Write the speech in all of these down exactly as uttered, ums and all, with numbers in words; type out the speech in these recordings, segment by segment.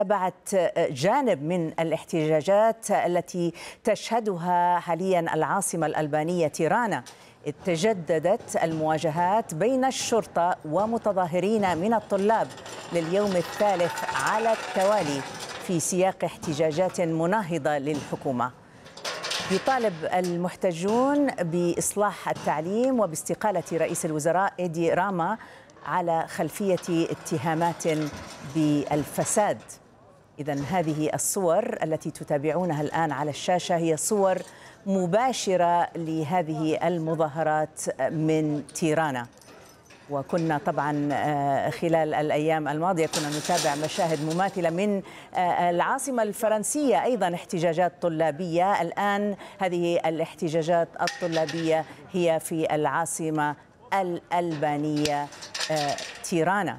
تابعت جانب من الاحتجاجات التي تشهدها حاليا العاصمة الألبانية تيرانا، إذ تجددت المواجهات بين الشرطة ومتظاهرين من الطلاب لليوم الثالث على التوالي في سياق احتجاجات مناهضة للحكومة. يطالب المحتجون بإصلاح التعليم وباستقالة رئيس الوزراء إيدي راما على خلفية اتهامات بالفساد. إذن هذه الصور التي تتابعونها الآن على الشاشة هي صور مباشرة لهذه المظاهرات من تيرانا، وكنا طبعا خلال الأيام الماضية كنا نتابع مشاهد مماثلة من العاصمة الفرنسية، أيضا احتجاجات طلابية. الآن هذه الاحتجاجات الطلابية هي في العاصمة الألبانية تيرانا.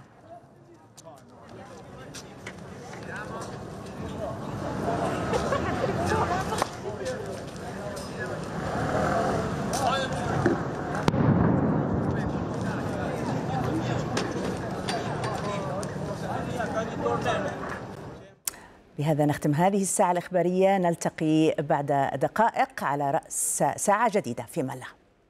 بهذا نختم هذه الساعة الإخبارية، نلتقي بعد دقائق على رأس ساعة جديدة في ملا.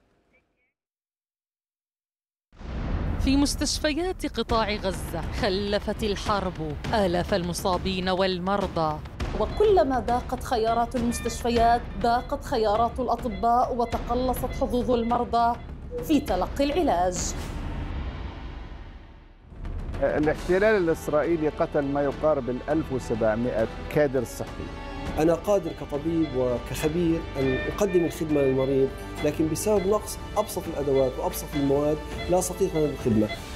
في مستشفيات قطاع غزة خلفت الحرب آلاف المصابين والمرضى، وكلما ضاقت خيارات المستشفيات ضاقت خيارات الأطباء وتقلصت حظوظ المرضى في تلقي العلاج. الاحتلال الإسرائيلي قتل ما يقارب الألف وسبعمائة كادر صحي. أنا قادر كطبيب وكخبير أن أقدم الخدمة للمريض، لكن بسبب نقص أبسط الأدوات وأبسط المواد لا أستطيع أن الخدمة.